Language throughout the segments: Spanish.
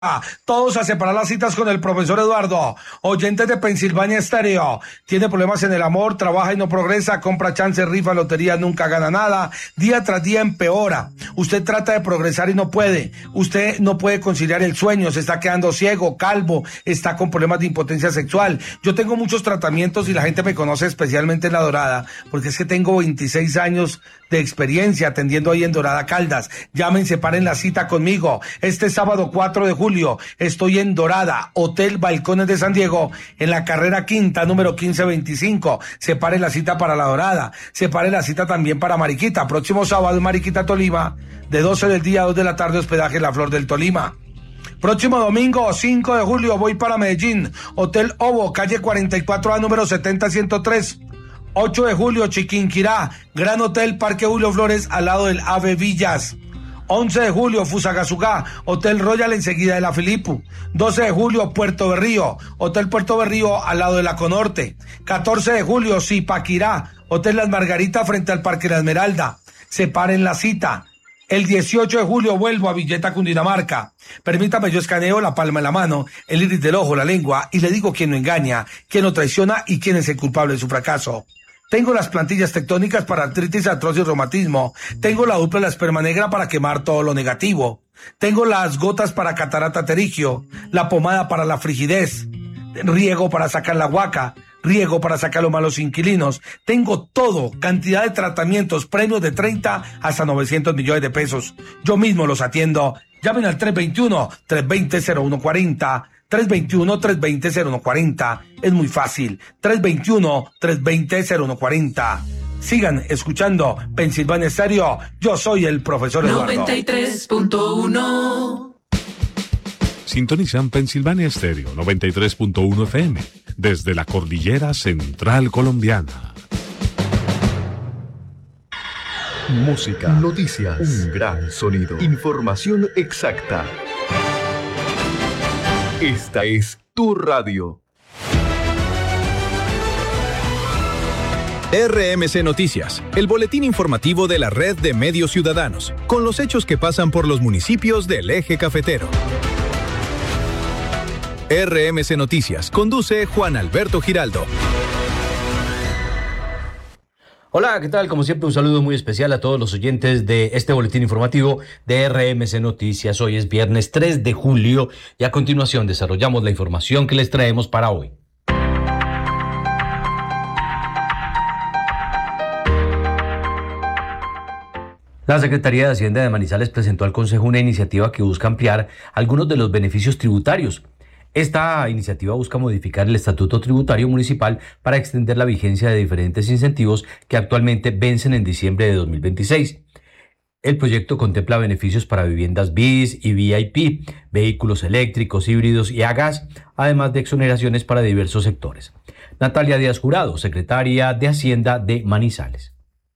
Todos a separar las citas con el profesor Eduardo. Oyentes de Pensilvania Estéreo. Tiene problemas en el amor, trabaja y no progresa, compra chances, rifa, lotería, nunca gana nada. Día tras día empeora. Usted trata de progresar y no puede. Usted no puede conciliar el sueño, se está quedando ciego, calvo, está con problemas de impotencia sexual. Yo tengo muchos tratamientos y la gente me conoce especialmente en La Dorada, porque es que tengo 26 años de experiencia atendiendo ahí en Dorada Caldas. Llamen, separen la cita conmigo. Este sábado 4 de julio estoy en Dorada, Hotel Balcones de San Diego, en la carrera quinta, número 1525. Separe la cita para La Dorada. Separe la cita también para Mariquita. Próximo sábado en Mariquita, Tolima, de 12 del día a 2 de la tarde, hospedaje La Flor del Tolima. Próximo domingo, 5 de julio, voy para Medellín, Hotel Ovo, calle 44A, número 70103. 8 de julio, Chiquinquirá, Gran Hotel Parque Julio Flores, al lado del Ave Villas. 11 de julio, Fusagasugá, Hotel Royal, enseguida de la Filipu. 12 de julio, Puerto Berrío, Hotel Puerto Berrío, al lado de la Conorte. 14 de julio, Zipaquirá, Hotel Las Margaritas, frente al Parque La Esmeralda. Separen la cita. El 18 de julio vuelvo a Villeta, Cundinamarca. Permítame, yo escaneo la palma de la mano, el iris del ojo, la lengua, y le digo quién no engaña, quién no traiciona y quién es el culpable de su fracaso. Tengo las plantillas tectónicas para artritis, artrosis y reumatismo. Tengo la dupla de la esperma negra para quemar todo lo negativo. Tengo las gotas para catarata pterigio, la pomada para la frigidez, riego para sacar la guaca, riego para sacar los malos inquilinos. Tengo todo, cantidad de tratamientos, premios de 30 hasta 900 millones de pesos. Yo mismo los atiendo. Llamen al 321-320-0140. 321-320-0140. Es muy fácil. 321-320-0140. Sigan escuchando Pensilvania Estéreo. Yo soy el profesor Eduardo. 93.1. Sintonizan Pensilvania Estéreo 93.1 FM desde la cordillera central colombiana. Música, noticias, un gran sonido, información exacta. Esta es tu radio. RMC Noticias, el boletín informativo de la red de medios ciudadanos, con los hechos que pasan por los municipios del eje cafetero. RMC Noticias, conduce Juan Alberto Giraldo. Hola, ¿qué tal? Como siempre, un saludo muy especial a todos los oyentes de este boletín informativo de RMC Noticias. Hoy es viernes 3 de julio y a continuación desarrollamos la información que les traemos para hoy. La Secretaría de Hacienda de Manizales presentó al Consejo una iniciativa que busca ampliar algunos de los beneficios tributarios. Esta iniciativa busca modificar el Estatuto Tributario Municipal para extender la vigencia de diferentes incentivos que actualmente vencen en diciembre de 2026. El proyecto contempla beneficios para viviendas BIS y VIP, vehículos eléctricos, híbridos y a gas, además de exoneraciones para diversos sectores. Natalia Díaz Jurado, secretaria de Hacienda de Manizales.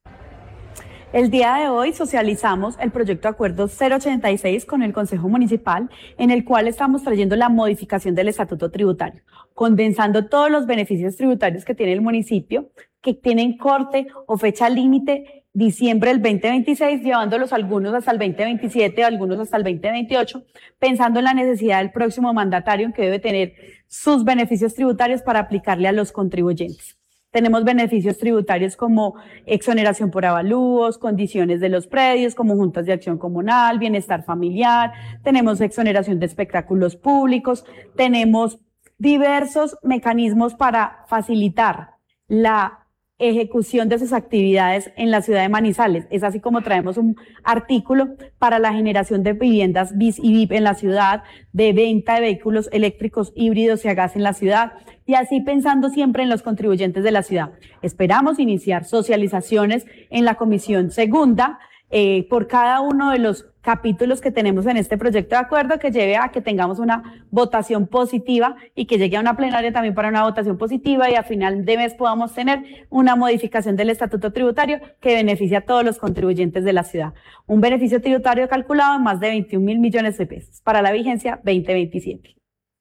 El día de hoy socializamos el proyecto de acuerdo 086 con el Consejo Municipal, en el cual estamos trayendo la modificación del estatuto tributario, condensando todos los beneficios tributarios que tiene el municipio, que tienen corte o fecha límite diciembre del 2026, llevándolos algunos hasta el 2027, algunos hasta el 2028, pensando en la necesidad del próximo mandatario que debe tener sus beneficios tributarios para aplicarle a los contribuyentes. Tenemos beneficios tributarios como exoneración por avalúos, condiciones de los predios, como juntas de acción comunal, bienestar familiar, tenemos exoneración de espectáculos públicos, tenemos diversos mecanismos para facilitar la ejecución de sus actividades en la ciudad de Manizales. Es así como traemos un artículo para la generación de viviendas BIS y VIP en la ciudad, de venta de vehículos eléctricos, híbridos y a gas en la ciudad, y así pensando siempre en los contribuyentes de la ciudad. Esperamos iniciar socializaciones en la comisión segunda por cada uno de los capítulos que tenemos en este proyecto de acuerdo, que lleve a que tengamos una votación positiva y que llegue a una plenaria también para una votación positiva y a final de mes podamos tener una modificación del estatuto tributario que beneficie a todos los contribuyentes de la ciudad. Un beneficio tributario calculado en más de 21.000 millones de pesos para la vigencia 2027.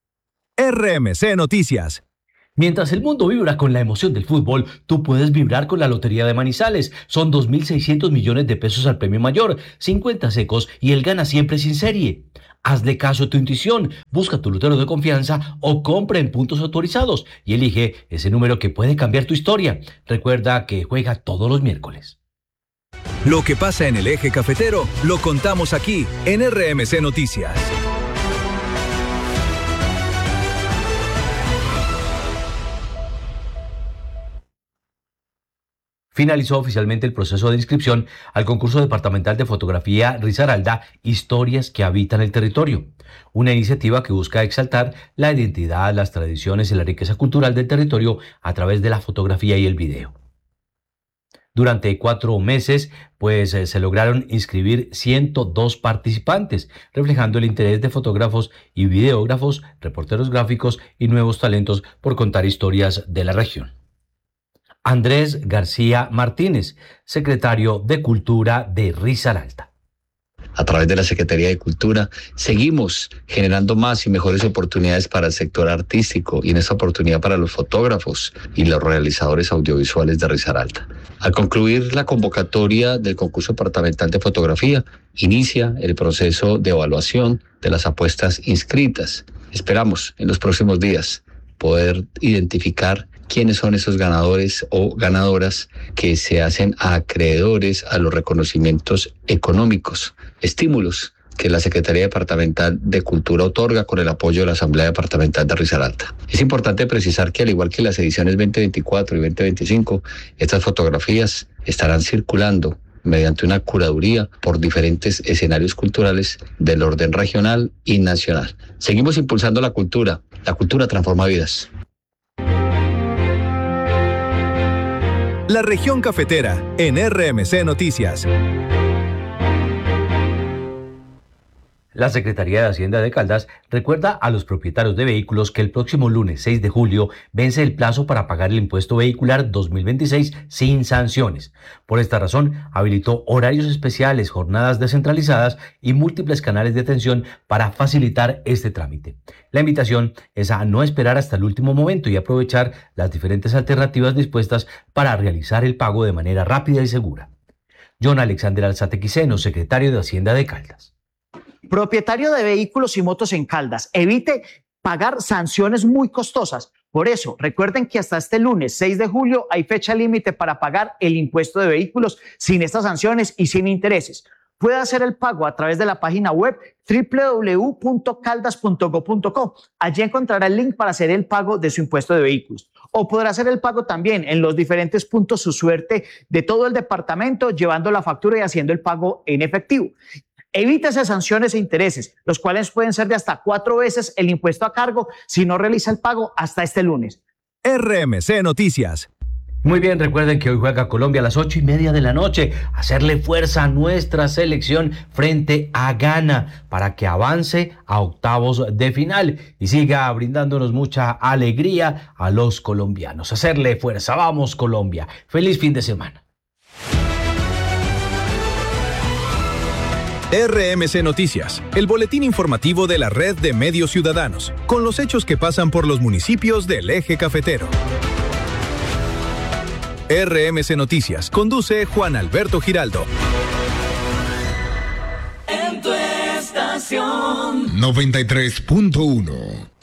RMC Noticias. Mientras el mundo vibra con la emoción del fútbol, tú puedes vibrar con la Lotería de Manizales. Son 2.600 millones de pesos al premio mayor, 50 secos y el gana siempre sin serie. Hazle caso a tu intuición, busca tu lotero de confianza o compra en puntos autorizados y elige ese número que puede cambiar tu historia. Recuerda que juega todos los miércoles. Lo que pasa en el eje cafetero lo contamos aquí en RMC Noticias. Finalizó oficialmente el proceso de inscripción al concurso departamental de fotografía Risaralda, Historias que habitan el territorio, una iniciativa que busca exaltar la identidad, las tradiciones y la riqueza cultural del territorio a través de la fotografía y el video. Durante 4 meses, se lograron inscribir 102 participantes, reflejando el interés de fotógrafos y videógrafos, reporteros gráficos y nuevos talentos por contar historias de la región. Andrés García Martínez, secretario de Cultura de Risaralda. A través de la Secretaría de Cultura, seguimos generando más y mejores oportunidades para el sector artístico y en esta oportunidad para los fotógrafos y los realizadores audiovisuales de Risaralda. Al concluir la convocatoria del concurso departamental de fotografía, inicia el proceso de evaluación de las apuestas inscritas. Esperamos en los próximos días poder identificar quiénes son esos ganadores o ganadoras que se hacen acreedores a los reconocimientos económicos, estímulos que la Secretaría Departamental de Cultura otorga con el apoyo de la Asamblea Departamental de Risaralda. Es importante precisar que al igual que las ediciones 2024 y 2025, estas fotografías estarán circulando mediante una curaduría por diferentes escenarios culturales del orden regional y nacional. Seguimos impulsando la cultura transforma vidas. La región cafetera en RMC Noticias. La Secretaría de Hacienda de Caldas recuerda a los propietarios de vehículos que el próximo lunes 6 de julio vence el plazo para pagar el impuesto vehicular 2026 sin sanciones. Por esta razón, habilitó horarios especiales, jornadas descentralizadas y múltiples canales de atención para facilitar este trámite. La invitación es a no esperar hasta el último momento y aprovechar las diferentes alternativas dispuestas para realizar el pago de manera rápida y segura. John Alexander Alzate Quiseno, secretario de Hacienda de Caldas. Propietario de vehículos y motos en Caldas, evite pagar sanciones muy costosas. Por eso, recuerden que hasta este lunes 6 de julio hay fecha límite para pagar el impuesto de vehículos sin estas sanciones y sin intereses. Puede hacer el pago a través de la página web www.caldas.go.co. Allí encontrará el link para hacer el pago de su impuesto de vehículos. O podrá hacer el pago también en los diferentes puntos Su Suerte de todo el departamento, llevando la factura y haciendo el pago en efectivo. Evítese sanciones e intereses, los cuales pueden ser de hasta 4 veces el impuesto a cargo si no realiza el pago hasta este lunes. RMC Noticias. Muy bien, recuerden que hoy juega Colombia a las 8:30 de la noche. Hacerle fuerza a nuestra selección frente a Ghana para que avance a octavos de final y siga brindándonos mucha alegría a los colombianos. Hacerle fuerza. Vamos, Colombia. Feliz fin de semana. RMC Noticias, el boletín informativo de la Red de Medios Ciudadanos, con los hechos que pasan por los municipios del eje cafetero. RMC Noticias, conduce Juan Alberto Giraldo. En tu estación 93.1